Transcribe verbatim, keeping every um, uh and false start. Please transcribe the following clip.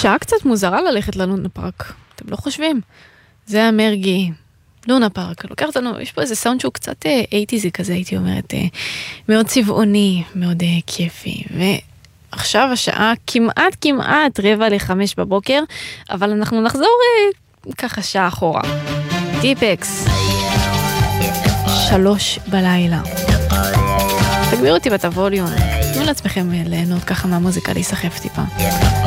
שעה קצת מוזרה ללכת ללונה פארק, אתם לא חושבים? זה המרגי, לונה פארק, לוקח אותנו, יש פה איזה סאונד שהוא קצת אייטיזי כזה, הייתי אומרת, מאוד צבעוני, מאוד כיפי, ועכשיו השעה כמעט כמעט רבע לחמש בבוקר, אבל אנחנו נחזור ככה שעה אחורה. טיפקס, שלוש בלילה. תגבירו אותי בת הווליום, תנו לעצמכם ליהנות ככה מהמוזיקה, להיסחף טיפה.